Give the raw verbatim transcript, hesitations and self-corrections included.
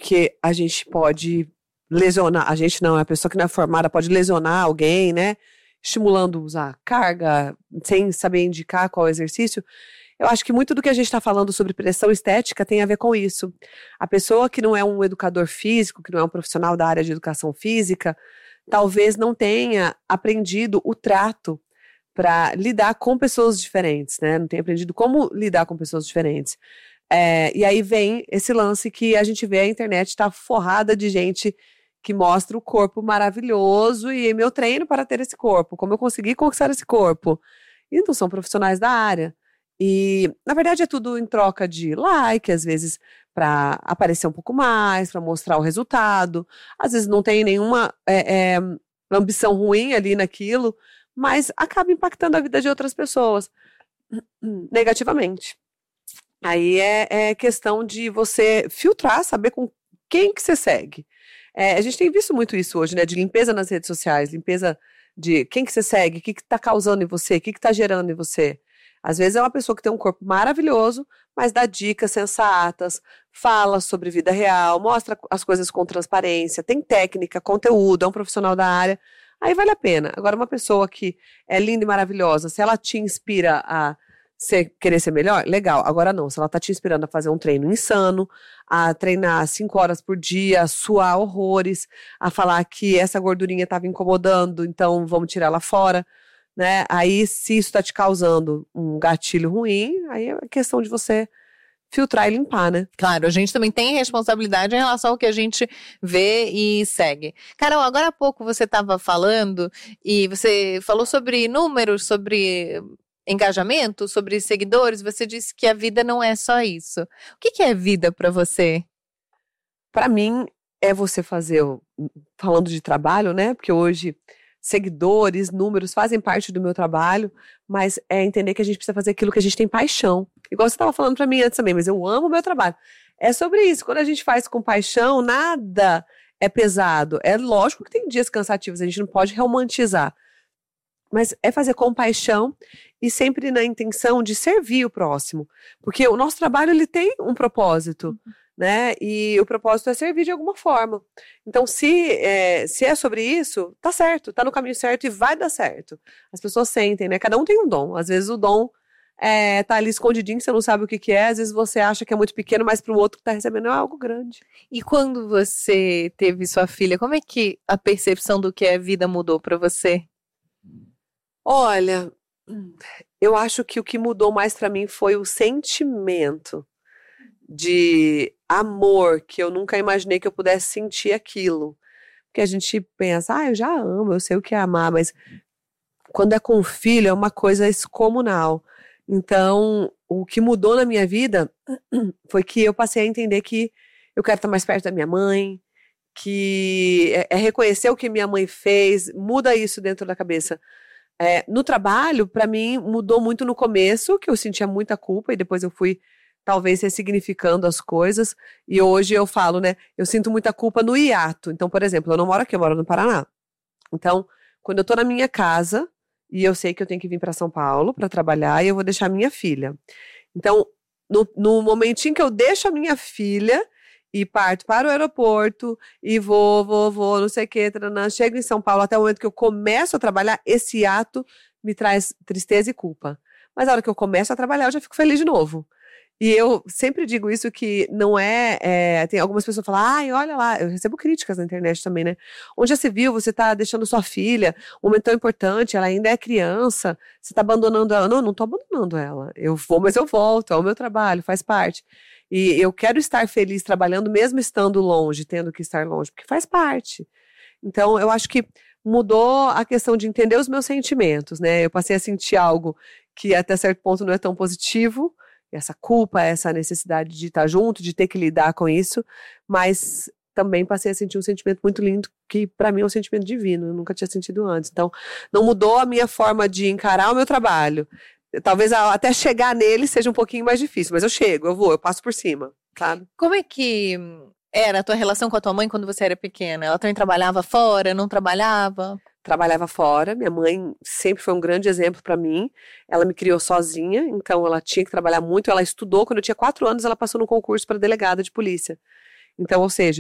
porque a gente pode lesionar, a gente não, a pessoa que não é formada pode lesionar alguém, né? Estimulando a usar carga, sem saber indicar qual exercício. Eu acho que muito do que a gente está falando sobre pressão estética tem a ver com isso. A pessoa que não é um educador físico, que não é um profissional da área de educação física, talvez não tenha aprendido o trato para lidar com pessoas diferentes, né? Não tenha aprendido como lidar com pessoas diferentes. É, e aí vem esse lance que a gente vê, a internet está forrada de gente que mostra o corpo maravilhoso e meu treino para ter esse corpo, como eu consegui conquistar esse corpo. E não são profissionais da área. E, na verdade, é tudo em troca de like, às vezes para aparecer um pouco mais, para mostrar o resultado. Às vezes não tem nenhuma é, é, ambição ruim ali naquilo, mas acaba impactando a vida de outras pessoas negativamente. Aí é, é questão de você filtrar, saber com quem que você segue. É, a gente tem visto muito isso hoje, né? De limpeza nas redes sociais, limpeza de quem que você segue, o que que tá causando em você, o que que tá gerando em você. Às vezes é uma pessoa que tem um corpo maravilhoso, mas dá dicas sensatas, fala sobre vida real, mostra as coisas com transparência, tem técnica, conteúdo, é um profissional da área, aí vale a pena. Agora, uma pessoa que é linda e maravilhosa, se ela te inspira a ser, querer ser melhor, legal. Agora não, se ela tá te inspirando a fazer um treino insano, a treinar cinco horas por dia, a suar horrores, a falar que essa gordurinha estava incomodando, então vamos tirar ela fora, né? Aí, se isso está te causando um gatilho ruim, aí é questão de você filtrar e limpar, né? Claro, a gente também tem responsabilidade em relação ao que a gente vê e segue. Carol, agora há pouco você estava falando e você falou sobre números, sobre engajamento, sobre seguidores. Você disse que a vida não é só isso. O que, que é vida para você? Para mim, é você fazer, falando de trabalho, né? Porque hoje seguidores, números fazem parte do meu trabalho, mas é entender que a gente precisa fazer aquilo que a gente tem paixão. Igual você estava falando para mim antes também, mas eu amo o meu trabalho. É sobre isso. Quando a gente faz com paixão, nada é pesado. É lógico que tem dias cansativos, a gente não pode romantizar. Mas é fazer com paixão e sempre na intenção de servir o próximo. Porque o nosso trabalho, ele tem um propósito, uhum. né? E o propósito é servir de alguma forma. Então, se é, se é sobre isso, tá certo, tá no caminho certo e vai dar certo. As pessoas sentem, né? Cada um tem um dom. Às vezes o dom é, tá ali escondidinho, você não sabe o que que é. Às vezes você acha que é muito pequeno, mas pro outro que tá recebendo é algo grande. E quando você teve sua filha, como é que a percepção do que é vida mudou pra você? Olha, eu acho que o que mudou mais pra mim foi o sentimento de amor, que eu nunca imaginei que eu pudesse sentir aquilo. Porque a gente pensa, ah, eu já amo, eu sei o que é amar, mas quando é com o filho é uma coisa excomunal. Então, o que mudou na minha vida foi que eu passei a entender que eu quero estar mais perto da minha mãe, que é, é reconhecer o que minha mãe fez, muda isso dentro da cabeça. É, no trabalho, para mim, mudou muito no começo, que eu sentia muita culpa, e depois eu fui, talvez, ressignificando as coisas, e hoje eu falo, né, eu sinto muita culpa no hiato. Então, por exemplo, eu não moro aqui, eu moro no Paraná. Então, quando eu tô na minha casa, e eu sei que eu tenho que vir para São Paulo para trabalhar, e eu vou deixar minha filha. Então, no, no momentinho que eu deixo a minha filha, e parto para o aeroporto, e vou, vou, vou, não sei o que, taranã, chego em São Paulo, até o momento que eu começo a trabalhar, esse ato me traz tristeza e culpa. Mas na hora que eu começo a trabalhar, eu já fico feliz de novo. E eu sempre digo isso, que não é, é tem algumas pessoas que falam, ai, olha lá, eu recebo críticas na internet também, né? Onde já se viu, você tá deixando sua filha, um momento tão importante, ela ainda é criança, você tá abandonando ela. Não, não tô abandonando ela. Eu vou, mas eu volto, é o meu trabalho, faz parte. E eu quero estar feliz trabalhando, mesmo estando longe, tendo que estar longe, porque faz parte. Então, eu acho que mudou a questão de entender os meus sentimentos, né? Eu passei a sentir algo que até certo ponto não é tão positivo, essa culpa, essa necessidade de estar junto, de ter que lidar com isso, mas também passei a sentir um sentimento muito lindo, que para mim é um sentimento divino, eu nunca tinha sentido antes. Então, não mudou a minha forma de encarar o meu trabalho. Talvez até chegar nele seja um pouquinho mais difícil, mas eu chego, eu vou, eu passo por cima, sabe? Como é que era a tua relação com a tua mãe quando você era pequena? Ela também trabalhava fora, não trabalhava? Trabalhava fora, minha mãe sempre foi um grande exemplo para mim, ela me criou sozinha, então ela tinha que trabalhar muito, ela estudou, quando eu tinha quatro anos ela passou no concurso para delegada de polícia, então, ou seja,